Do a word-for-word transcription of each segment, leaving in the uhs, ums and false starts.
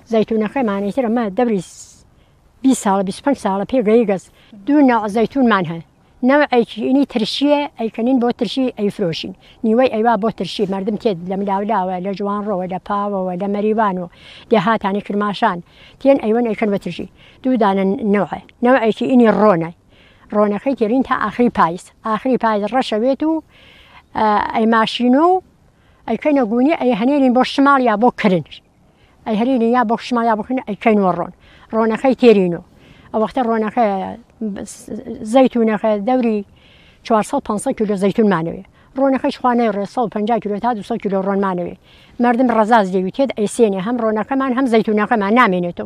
زەیتونەکەمانی تر ئەمە دەوری بیست ساڵە بیست و پێنج ساڵە پێگەی گەز دوو ناو زەیتونمان هەن نەوعێکی ئینی ترشیە ئەیکەنین بۆ ترشی ئەیفرۆشین نیوەی ئەیوا بۆ ترشی مردم تێت لە ملاولاوە لە جوانڕۆوە لە پاوەوە لە مەریوان و دێهاتانی کرماشان تێن ئەیوەن ئەیکەن بە ترشی دوودانە نەوعە نەوعێکی ئینی ڕۆنە ڕۆنەکەی تێرین تا ئاخری پاییز ئاخری پاییز ڕەشەوێت و ئەی ماشینۆ و ئەیکەینە گونی ئەی هەنێرین بۆ شماڵ یا بۆ کرن ئەی هەرێنی یا بۆ شمال یا بکەن ئەیکەینەوە ڕۆن ڕۆنەکەی تێرینەوە ئەو وەختە ڕۆنەکە زەیتونەکە دەوری چوارسەد پێنجسەد کیلۆ زەیتونمانەوێ ڕۆنەکەش خوانەی ڕێ سەد و پەنجا کیلۆ تا دووسەد کیلۆ ڕۆنمانەوێ مردم ڕەزاز دەوی تێت ئەیسێنێ هەم ڕۆنەکەمان هەم زەیتونەکەمان نامێنێتەوە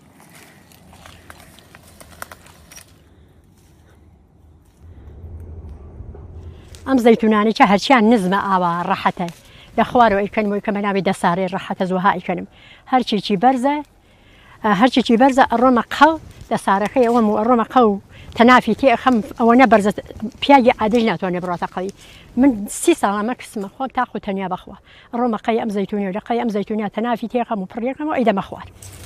ئەم زەیتونانێکە هەرچیان نزمە ئاوا ڕەحەتە لە خوارەوە ئەیکەنمەوەی کە مەناوی دەسارێ ڕەحەتە زۆها ئەیکەنم هەرچێکی بەرزە هەرچێکی بەرزە ئەڕۆمە قەڵ دەسارەکەی ئەوەم و ئەڕۆمە قەو تەنافی تێ خەم ئەوە نەبەرزە پیاگی عادەش ناتوانێ بڕاتە قەڵی من سی ساڵامە کەسمە خۆم تاخ و تەنیا بەخوا ئەڕۆمە قەی ئەم زەیتونی و لە قەی ئەم زەیتونیا تەنافی تێخەم و پڕیەکەم و ئەیدەمە خوار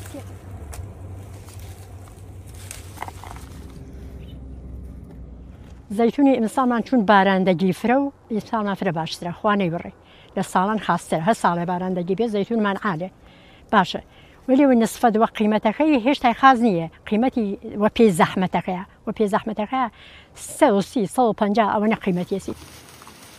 زەیتونی ئیمساڵمان چون باراندەگی فرە و ئیمساڵمان فرە باشترە خوانەی بڕێ لە ساڵان خاستر هە ساڵێ باراندەگی بێ زەیتونمان عالێ باشە ولی و نسفەت وە قیمەتەکەی هێشتا خاز نییە قیمەتی وە پێی زەحمەتەکەیە وە پێی زەحمەتەکەە سە و سی سە و پەنجا ئەوە نە قیمەتیەسی